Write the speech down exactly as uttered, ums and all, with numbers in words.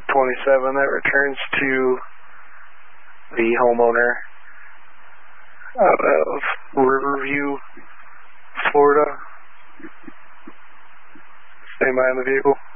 twenty-seven, that returns to the homeowner out of Riverview, Florida. Stand by on the vehicle.